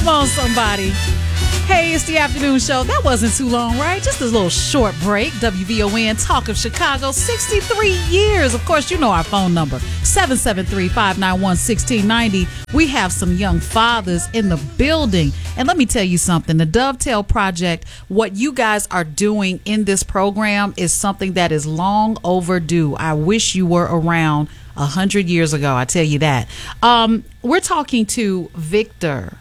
Come on, somebody. Hey, it's the afternoon show. That wasn't too long, right? Just a little short break. WVON, Talk of Chicago, 63 years. Of course, you know our phone number, 773-591-1690. We have some young fathers in the building. And let me tell you something. The Dovetail Project, what you guys are doing in this program is something that is long overdue. I wish you were around 100 years ago. I tell you that. We're talking to Victor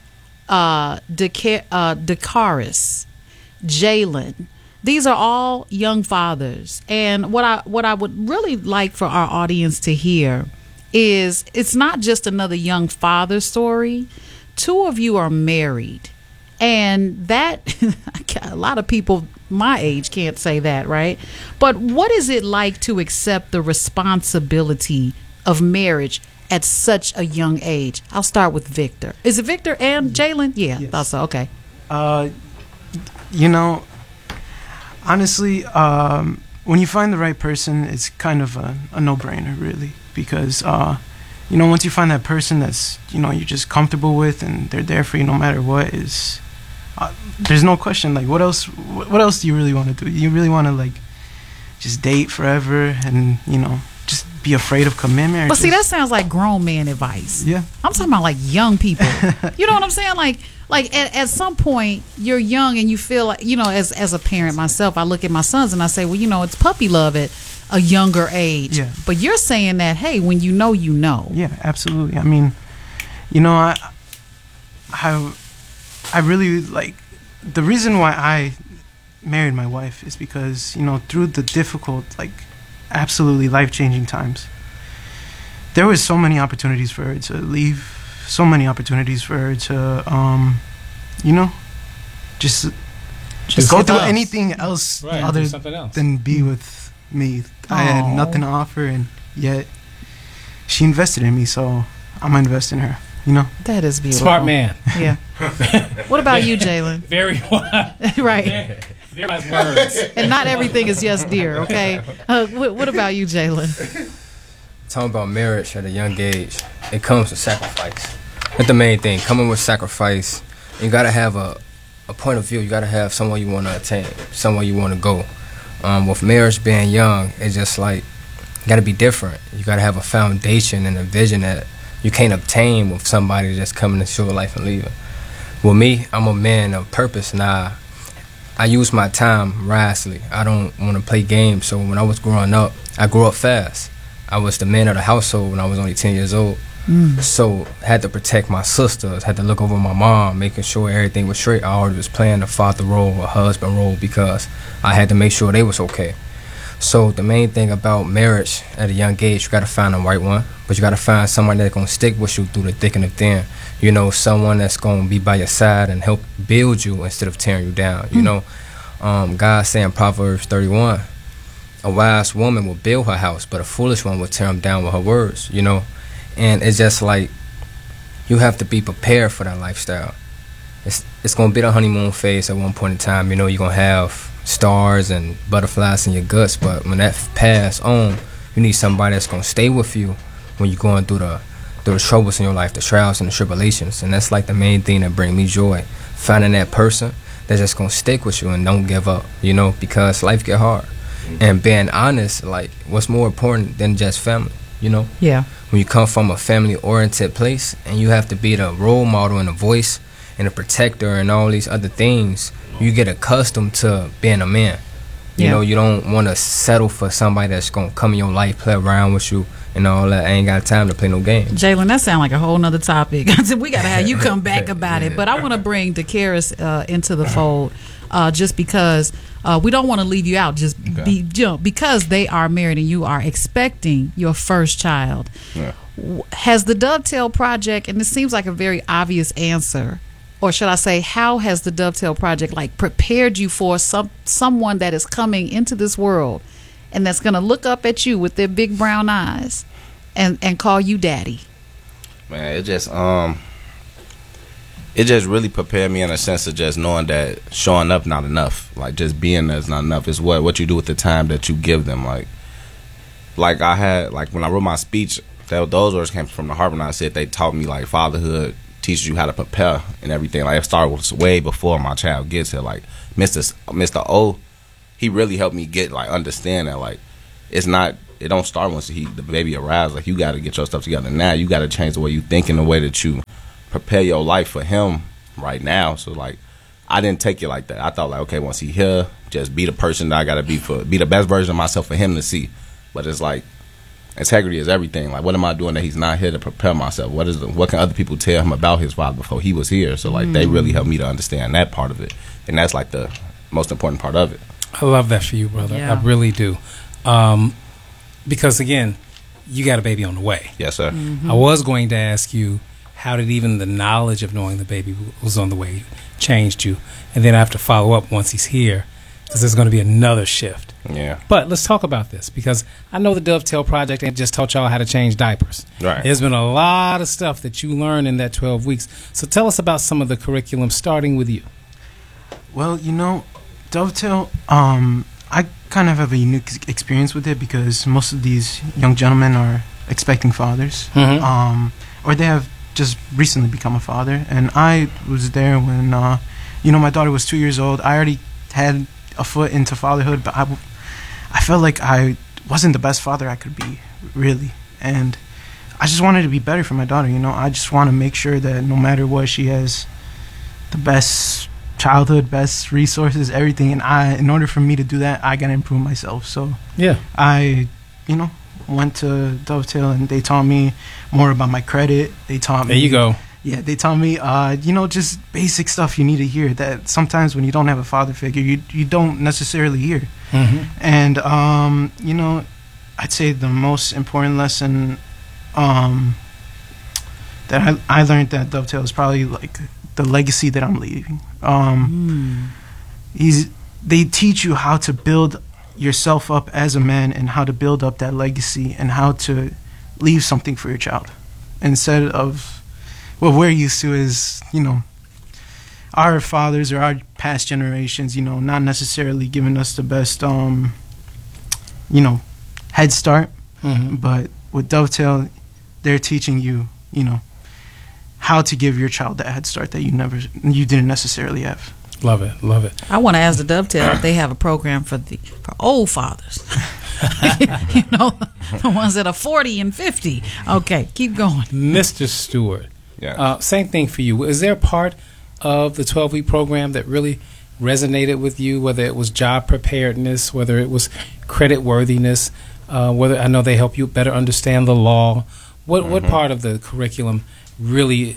DeCaris, Jalen. These are all young fathers, and what I would really like for our audience to hear is it's not just another young father story. Two of you are married, and that a lot of people my age can't say that, right? But what is it like to accept the responsibility of marriage at such a young age? I'll start with Victor. Is it Victor and Jalen? Yeah, yes. Thought so. Okay. Honestly, when you find the right person, it's kind of a no-brainer, really, because once you find that person that's you're just comfortable with and they're there for you no matter what, there's no question. Like, what else do you really want to do? You really want to just date forever and just be afraid of commitment? But see, that sounds like grown man advice. Yeah. I'm talking about like young people. You know what I'm saying? Like at some point you're young and you feel like, as a parent myself, I look at my sons and I say, well, it's puppy love at a younger age. Yeah. But you're saying that, hey, when you know, you know. Yeah, absolutely. I mean, I really the reason why I married my wife is because, through the difficult, absolutely life-changing times, there was so many opportunities for her to leave, so many opportunities for her to just go through anything else other than be with me. I had nothing to offer, and yet she invested in me, so I'm gonna invest in her. That is beautiful. Smart man. Yeah. What about you, Jalen? Very wise. Right. Very wise words. And not everything is yes, dear. Okay. What about you, Jalen? Talking about marriage at a young age, it comes with sacrifice. That's the main thing. Coming with sacrifice, you gotta have a point of view. You gotta have somewhere you want to attain, somewhere you want to go. With marriage being young, it's just you gotta be different. You gotta have a foundation and a vision that you can't obtain with somebody just coming into your life and leaving. With me, I'm a man of purpose now. I use my time wisely. I don't want to play games. So when I was growing up, I grew up fast. I was the man of the household when I was only 10 years old. So I had to protect my sisters, had to look over my mom, making sure everything was straight. I already was playing the father role, a husband role, because I had to make sure they was okay. So the main thing about marriage at a young age, you got to find the right one, but you got to find someone that's going to stick with you through the thick and the thin. Someone that's going to be by your side and help build you instead of tearing you down. God saying in Proverbs 31, a wise woman will build her house, but a foolish one will tear them down with her words, And it's just you have to be prepared for that lifestyle. It's going to be the honeymoon phase at one point in time. You're going to have stars and butterflies in your guts, but when that pass on, you need somebody that's going to stay with you when you're going through the troubles in your life, the trials and the tribulations. And that's the main thing that brings me joy, finding that person that's just going to stick with you and don't give up, because life get hard. And being honest, what's more important than just family, Yeah. When you come from a family-oriented place and you have to be the role model and the voice and a protector and all these other things, you get accustomed to being a man. You don't want to settle for somebody that's going to come in your life, play around with you and all that. I ain't got time to play no games. Jalen, that sounds like a whole nother topic. We got to have you come back about it. But I want to bring DeCaris into the fold just because we don't want to leave you out because they are married and you are expecting your first child. Yeah. Has the Dovetail Project, and this seems like a very obvious answer, or should I say, how has the Dovetail Project prepared you for someone that is coming into this world and that's going to look up at you with their big brown eyes and call you daddy? Man, it just really prepared me in a sense of just knowing that showing up not enough. Just being there is not enough. It's what you do with the time that you give them. I had when I wrote my speech, those words came from the heart when I said they taught me fatherhood teaches you how to prepare and everything. Like it started way before my child gets here. Like Mr. O, he really helped me get like understand that like it don't start once the baby arrives. Like you got to get your stuff together now. You got to change the way you think and the way that you prepare your life for him right now. So like I didn't take it like that. I thought like, okay, once he here, just be the person that I got to be the best version of myself for him to see. But it's like integrity is everything. Like what am I doing that he's not here to prepare myself? What can other people tell him about his father before he was here? So like they really helped me to understand that part of it, and that's like the most important part of it. I love that for you, brother. Yeah. I really do. Because again, you got a baby on the way. Yes, sir. I was going to ask you, how did even the knowledge of knowing the baby was on the way changed you? And then I have to follow up once he's here, because there's going to be another shift. Yeah. But let's talk about this, because I know the Dovetail Project ain't just taught y'all how to change diapers. Right. There's been a lot of stuff that you learned in that 12 weeks. So tell us about some of the curriculum, starting with you. Well, Dovetail, I kind of have a unique experience with it because most of these young gentlemen are expecting fathers, or they have just recently become a father. And I was there when, my daughter was 2 years old. I already had a foot into fatherhood, but I felt like I wasn't the best father I could be, really. And I just wanted to be better for my daughter, I just want to make sure that no matter what, she has the best childhood, best resources, everything. And in order for me to do that, I gotta improve myself. So Yeah. I, went to Dovetail, and they taught me more about my credit. They taught me. There you go. Yeah, they taught me, just basic stuff you need to hear that sometimes when you don't have a father figure, you don't necessarily hear. And, I'd say the most important lesson that I learned at Dovetail is probably like the legacy that I'm leaving. They teach you how to build yourself up as a man and how to build up that legacy and how to leave something for your child instead of what we're used to is, our fathers or our past generations, not necessarily giving us the best, head start. But with Dovetail, they're teaching you, how to give your child that head start that you didn't necessarily have. Love it. Love it. I want to ask the Dovetail if they have a program for old fathers. The ones that are 40 and 50. Okay, keep going. Mr. Stewart. Yeah. Same thing for you. Is there a part of the 12-week program that really resonated with you, whether it was job preparedness, whether it was credit worthiness, whether I know they help you better understand the law? What part of the curriculum really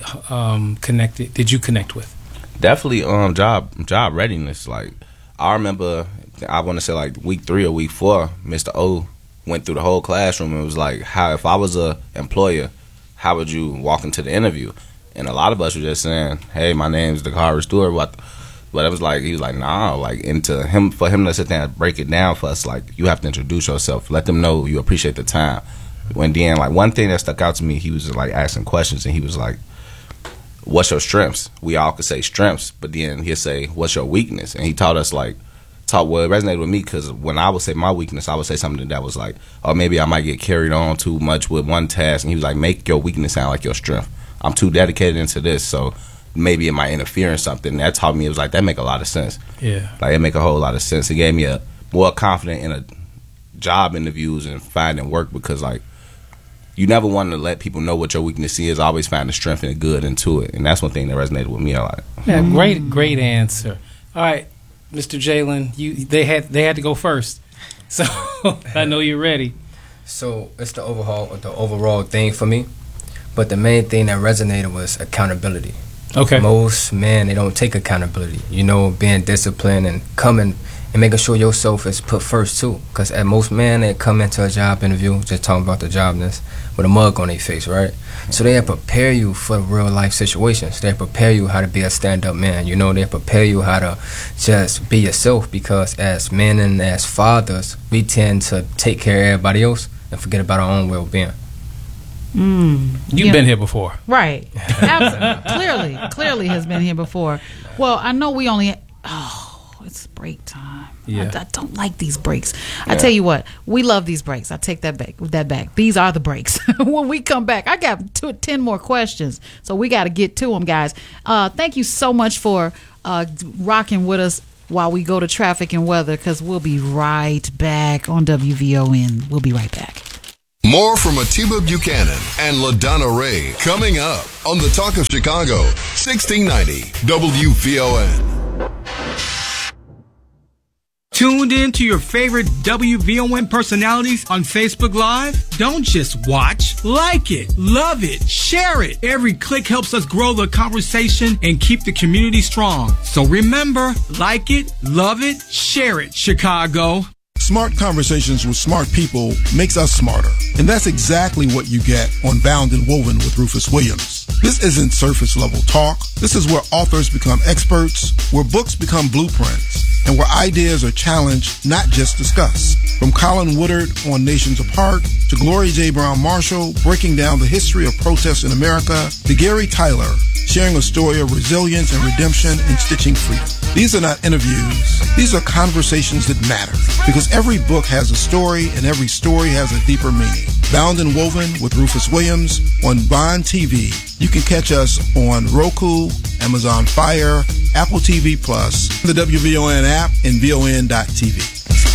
did you connect with? Definitely job readiness. Like I remember, I want to say like week 3 or week 4, Mr. O went through the whole classroom and was like, how if I was a employer, how would you walk into the interview? And a lot of us were just saying, hey, my name's Dakari Stewart. But it was like, he was like, nah, like for him to sit there and break it down for us, like you have to introduce yourself, let them know you appreciate the time. When then, like one thing that stuck out to me, he was just like asking questions, and he was like, what's your strengths? We all could say strengths, but then he'll say, what's your weakness? And he taught us it resonated with me, because when I would say my weakness, I would say something that was like, oh, maybe I might get carried on too much with one task. And he was like, make your weakness sound like your strength. I'm too dedicated into this, so maybe it might interfere in something. And that taught me, it was like, that make a lot of sense. Yeah. Like, it make a whole lot of sense. It gave me a more confident in a job interviews and finding work, because, like, you never want to let people know what your weakness is. Always find the strength and the good into it. And that's one thing that resonated with me a lot. Yeah, great answer. All right, Mr. Jalen, they had to go first. So I know you're ready. So it's the overall thing for me. But the main thing that resonated was accountability. Okay. Most men, they don't take accountability. Being disciplined and coming and making sure yourself is put first too. Because at most men, they come into a job interview just talking about the jobness with a mug on their face, right? So they prepare you for real life situations. They prepare you how to be a stand-up man. They prepare you how to just be yourself, because as men and as fathers, we tend to take care of everybody else and forget about our own well-being. You've been here before. Right. Absolutely. Clearly has been here before. Well, I know we only... it's break time. Yeah. I don't like these breaks. I tell you what, we love these breaks. I take that back. These are the breaks. When we come back, I got 10 more questions, so we got to get to them, guys. Thank you so much for rocking with us while we go to traffic and weather, because we'll be right back on WVON. We'll be right back. More from Atiba Buchanan and LaDonna Ray coming up on the Talk of Chicago, 1690 WVON. Tuned in to your favorite WVON personalities on Facebook Live? Don't just watch, like it, love it, share it. Every click helps us grow the conversation and keep the community strong. So remember, like it, love it, share it, Chicago. Smart conversations with smart people makes us smarter. And that's exactly what you get on Bound and Woven with Rufus Williams. This isn't surface level talk. This is where authors become experts, where books become blueprints, and where ideas are challenged, not just discussed. From Colin Woodard on Nations Apart, to Gloria J. Brown Marshall breaking down the history of protests in America, to Gary Tyler sharing a story of resilience and redemption and stitching freedom. These are not interviews. These are conversations that matter, because every book has a story and every story has a deeper meaning. Bound and Woven with Rufus Williams on Bond TV. You can catch us on Roku, Amazon Fire, Apple TV Plus, the WVON app, and VON.TV.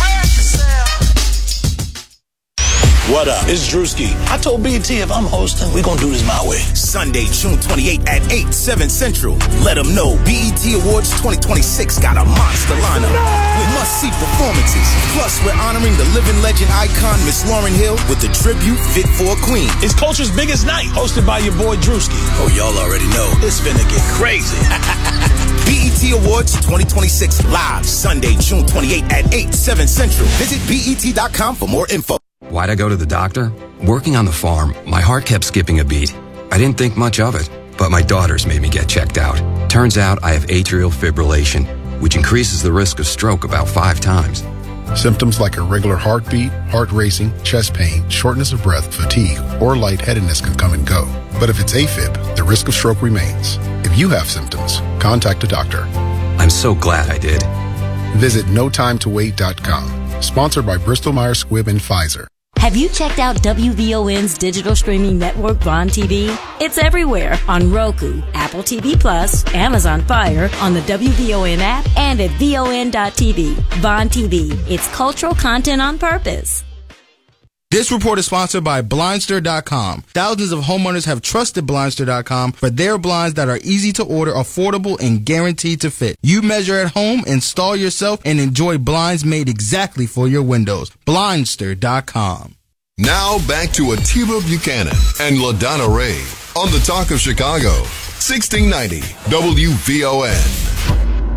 What up? It's Drewski. I told BT if I'm hosting, we're going to do this my way. Sunday, June 28 at 8, 7 Central. Let them know BET Awards 2026 got a monster lineup with must-see performances. Plus, we're honoring the living legend icon, Miss Lauryn Hill, with the tribute Fit for a Queen. It's culture's biggest night, hosted by your boy Drewski. Oh, y'all already know. It's finna get crazy. BET Awards 2026 live, Sunday, June 28 at 8, 7 Central. Visit BET.com for more info. Why'd I go to the doctor? Working on the farm, my heart kept skipping a beat. I didn't think much of it, but my daughters made me get checked out. Turns out I have atrial fibrillation, which increases the risk of stroke about 5 times. Symptoms like irregular heartbeat, heart racing, chest pain, shortness of breath, fatigue, or lightheadedness can come and go. But if it's AFib, the risk of stroke remains. If you have symptoms, contact a doctor. I'm so glad I did. Visit notimetowait.com. Sponsored by Bristol-Myers Squibb and Pfizer. Have you checked out WVON's digital streaming network, Bond TV? It's everywhere on Roku, Apple TV Plus, Amazon Fire, on the WVON app, and at VON.TV. Bond TV, it's cultural content on purpose. This report is sponsored by Blindster.com. Thousands of homeowners have trusted Blindster.com for their blinds that are easy to order, affordable, and guaranteed to fit. You measure at home, install yourself, and enjoy blinds made exactly for your windows. Blindster.com. Now back to Atiba Buchanan and LaDonna Ray on the Talk of Chicago, 1690 WVON.